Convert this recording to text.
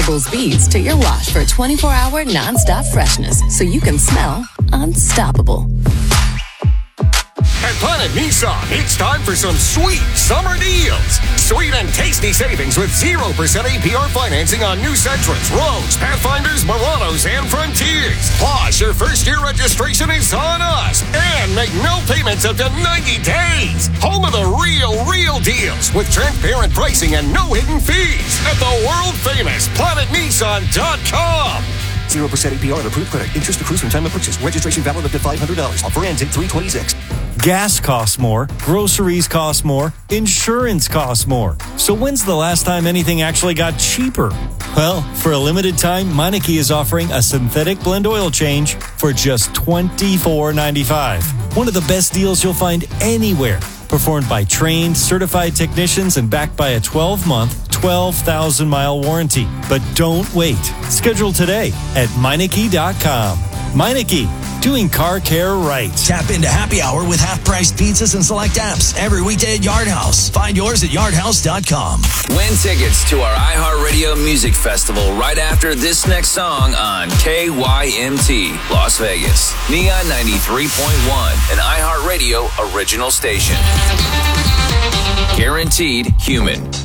Untouchables beads to your wash for 24-hour non-stop freshness so you can smell unstoppable. At Planet Nissan, it's time for some sweet summer deals. Sweet and tasty savings with 0% APR financing on new Sentras, Rogues, Pathfinders, Muranos, and Frontiers. Plus, your first-year registration is on us. And make no payments up to 90 days. Home of the real deals with transparent pricing and no hidden fees at the world-famous PlanetNissan.com. 0% APR on approved credit. Interest accrues from time of purchase. Registration valid up to $500. Offer ends in 3/26. Gas costs more, groceries cost more, insurance costs more. So when's the last time anything actually got cheaper? Well, for a limited time, Meineke is offering a synthetic blend oil change for just $24.95. One of the best deals you'll find anywhere. Performed by trained, certified technicians and backed by a 12-month, 12,000-mile warranty. But don't wait. Schedule today at Meineke.com. Meineke, doing car care right. Tap into happy hour with half-priced pizzas and select apps every weekday at Yard House. Find yours at yardhouse.com. Win tickets to our iHeartRadio Music Festival right after this next song on KYMT, Las Vegas. Neon 93.1, an iHeartRadio original station. Guaranteed human.